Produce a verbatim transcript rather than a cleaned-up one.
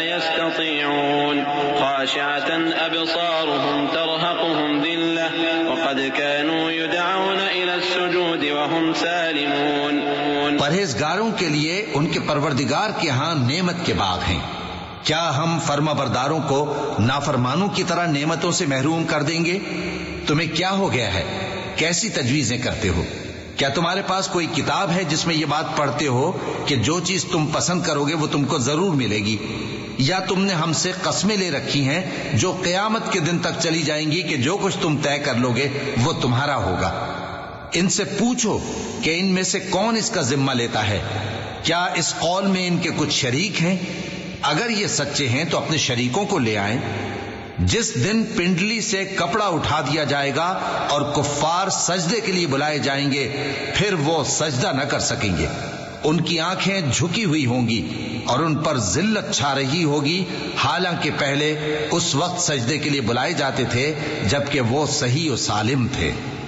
يستطيعون خاشعة أبصارهم ترهقهم ذلة وقد كانوا يدعون إلى السجود وهم سالمون. پرہیزگاروں کے لیے ان کے پروردگار کے ہاں نعمت کے باغ ہیں. کیا ہم فرما برداروں کو نافرمانوں کی طرح نعمتوں سے محروم کر دیں گے؟ تمہیں کیا ہو گیا ہے؟ کیسی تجویزیں کرتے ہو؟ کیا تمہارے پاس کوئی کتاب ہے جس میں یہ بات پڑھتے ہو کہ جو چیز تم پسند کرو گے وہ تم کو ضرور ملے گی؟ یا تم نے ہم سے قسمیں لے رکھی ہیں جو قیامت کے دن تک چلی جائیں گی کہ جو کچھ تم طے کر لو گے وہ تمہارا ہوگا؟ ان سے پوچھو کہ ان میں سے کون اس کا ذمہ لیتا ہے؟ کیا اس قول میں ان کے کچھ شریک ہیں؟ اگر یہ سچے ہیں تو اپنے شریکوں کو لے آئیں. جس دن پنڈلی سے کپڑا اٹھا دیا جائے گا اور کفار سجدے کے لیے بلائے جائیں گے پھر وہ سجدہ نہ کر سکیں گے. ان کی آنکھیں جھکی ہوئی ہوں گی اور ان پر ذلت چھا رہی ہوگی، حالانکہ پہلے اس وقت سجدے کے لیے بلائے جاتے تھے جبکہ وہ صحیح و سالم تھے.